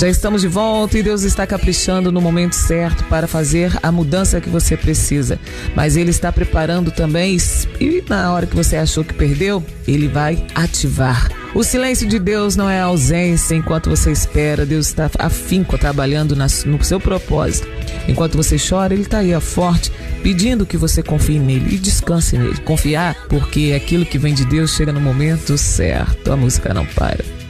Já estamos de volta e Deus está caprichando no momento certo para fazer a mudança que você precisa. Mas Ele está preparando também e na hora que você achou que perdeu, Ele vai ativar. O silêncio de Deus não é ausência enquanto você espera. Deus está afinco trabalhando no seu propósito. Enquanto você chora, Ele está aí forte, pedindo que você confie nele e descanse nele. Confiar, porque aquilo que vem de Deus chega no momento certo. A música não para.